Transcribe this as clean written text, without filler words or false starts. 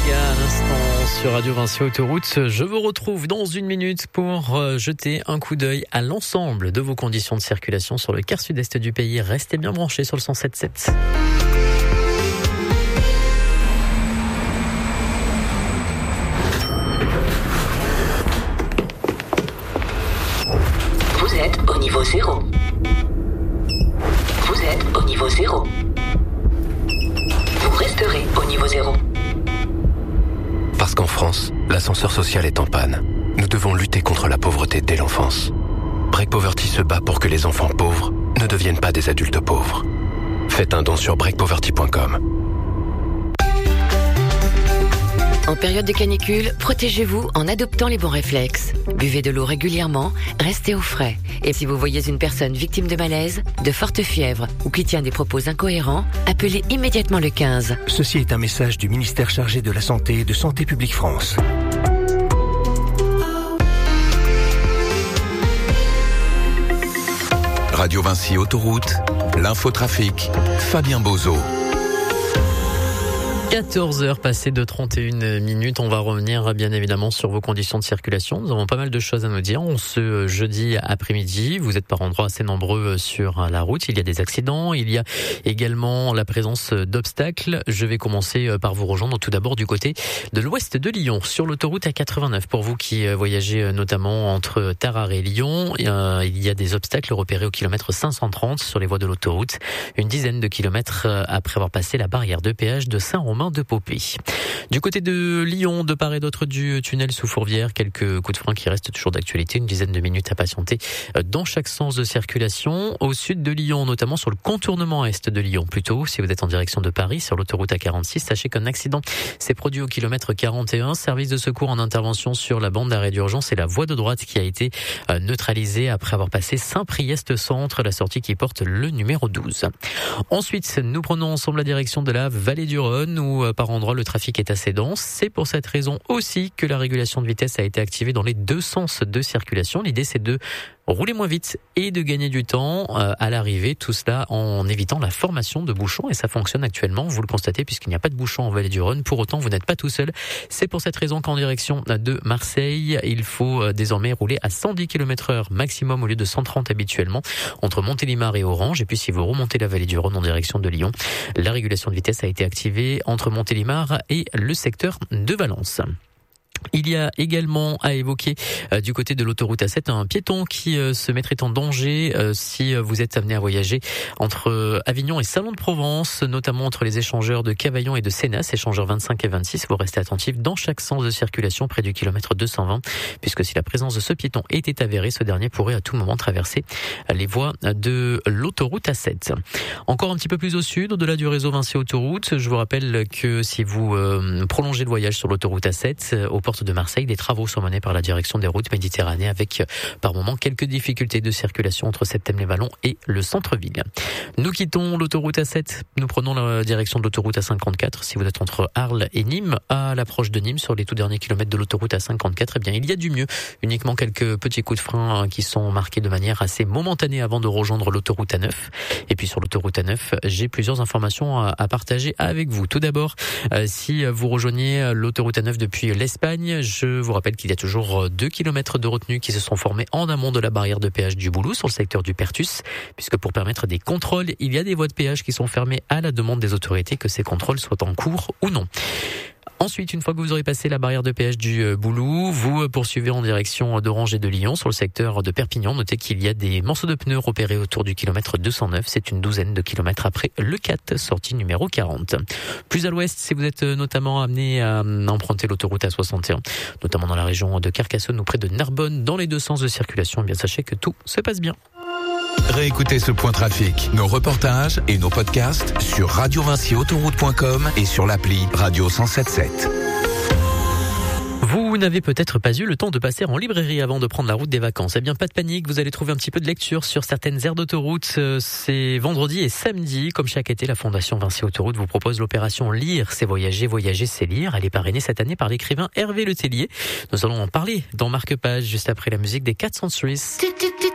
à l'instant sur Radio Vinci Autoroute. Je vous retrouve dans une minute pour jeter un coup d'œil à l'ensemble de vos conditions de circulation sur le quart sud-est du pays. Restez bien branchés sur le 107.7. Vous êtes au niveau 0. Vous êtes au niveau 0. Vous resterez au niveau 0. Parce qu'en France, l'ascenseur social est en panne. Nous devons lutter contre la pauvreté dès l'enfance. Break Poverty se bat pour que les enfants pauvres ne deviennent pas des adultes pauvres. Faites un don sur breakpoverty.com. En période de canicule, protégez-vous en adoptant les bons réflexes. Buvez de l'eau régulièrement, restez au frais. Et si vous voyez une personne victime de malaise, de forte fièvre ou qui tient des propos incohérents, appelez immédiatement le 15. Ceci est un message du ministère chargé de la Santé et de Santé publique France. Radio Vinci Autoroute, l'infotrafic, Fabien Bozo. 14h passées de 31 minutes. On va revenir bien évidemment sur vos conditions de circulation. Nous avons pas mal de choses à nous dire. On ce jeudi après-midi, vous êtes par endroits assez nombreux sur la route. Il y a des accidents. Il y a également la présence d'obstacles. Je vais commencer par vous rejoindre tout d'abord du côté de l'ouest de Lyon, sur l'autoroute A89. Pour vous qui voyagez notamment entre Tarare et Lyon, il y a des obstacles repérés au kilomètre 530 sur les voies de l'autoroute. Une dizaine de kilomètres après avoir passé la barrière de péage de Saint-Romain de Popé. Du côté de Lyon, de part et d'autre du tunnel sous Fourvière, quelques coups de frein qui restent toujours d'actualité, une dizaine de minutes à patienter dans chaque sens de circulation. Au sud de Lyon, notamment sur le contournement est de Lyon, plutôt, si vous êtes en direction de Paris, sur l'autoroute A46, sachez qu'un accident s'est produit au kilomètre 41. Service de secours en intervention sur la bande d'arrêt d'urgence et la voie de droite qui a été neutralisée après avoir passé Saint-Priest Centre, la sortie qui porte le numéro 12. Ensuite, nous prenons ensemble la direction de la vallée du Rhône, où par endroits le trafic est assez dense. C'est pour cette raison aussi que la régulation de vitesse a été activée dans les deux sens de circulation. L'idée, c'est de rouler moins vite et de gagner du temps à l'arrivée, tout cela en évitant la formation de bouchons, et ça fonctionne actuellement, vous le constatez, puisqu'il n'y a pas de bouchons en vallée du Rhône. Pour autant, vous n'êtes pas tout seul. C'est pour cette raison qu'en direction de Marseille, il faut désormais rouler à 110 km/h maximum au lieu de 130 habituellement, entre Montélimar et Orange. Et puis si vous remontez la vallée du Rhône en direction de Lyon, la régulation de vitesse a été activée entre Montélimar et le secteur de Valence. Il y a également à évoquer du côté de l'autoroute A7 un piéton qui se mettrait en danger si vous êtes amené à voyager entre Avignon et Salon de Provence, notamment entre les échangeurs de Cavaillon et de Sénas, échangeurs 25 et 26. Vous restez attentif dans chaque sens de circulation près du kilomètre 220, puisque si la présence de ce piéton était avérée, ce dernier pourrait à tout moment traverser les voies de l'autoroute A7. Encore un petit peu plus au sud, au-delà du réseau Vinci Autoroute, je vous rappelle que si vous prolongez le voyage sur l'autoroute A7, aux portes de Marseille, des travaux sont menés par la direction des routes Méditerranée avec par moments quelques difficultés de circulation entre Septem-les-Vallons et le centre-ville. Nous quittons l'autoroute A7, nous prenons la direction de l'autoroute A54. Si vous êtes entre Arles et Nîmes, à l'approche de Nîmes, sur les tout derniers kilomètres de l'autoroute A54, eh bien il y a du mieux. Uniquement quelques petits coups de frein qui sont marqués de manière assez momentanée avant de rejoindre l'autoroute A9. Et puis sur l'autoroute A9, j'ai plusieurs informations à partager avec vous. Tout d'abord, si vous rejoignez l'autoroute A9 depuis l'Espagne, je vous rappelle qu'il y a toujours 2 km de retenue qui se sont formés en amont de la barrière de péage du Boulou sur le secteur du Pertus, puisque pour permettre des contrôles, il y a des voies de péage qui sont fermées à la demande des autorités, que ces contrôles soient en cours ou non. Ensuite, une fois que vous aurez passé la barrière de péage du Boulou, vous poursuivez en direction d'Orange et de Lyon sur le secteur de Perpignan. Notez qu'il y a des morceaux de pneus repérés autour du kilomètre 209. C'est une douzaine de kilomètres après le 4, sortie numéro 40. Plus à l'ouest, si vous êtes notamment amené à emprunter l'autoroute A61, notamment dans la région de Carcassonne ou près de Narbonne, dans les deux sens de circulation, eh bien sachez que tout se passe bien. Réécoutez ce point trafic, nos reportages et nos podcasts sur radiovinciautoroute.com et sur l'appli Radio 107.7. Vous n'avez peut-être pas eu le temps de passer en librairie avant de prendre la route des vacances. Eh bien, pas de panique, vous allez trouver un petit peu de lecture sur certaines aires d'autoroute. C'est vendredi et samedi. Comme chaque été, la Fondation Vinci Autoroute vous propose l'opération Lire, c'est voyager, voyager, c'est lire. Elle est parrainée cette année par l'écrivain Hervé Letellier. Nous allons en parler dans Marque-Page, juste après la musique des Cat Centuries.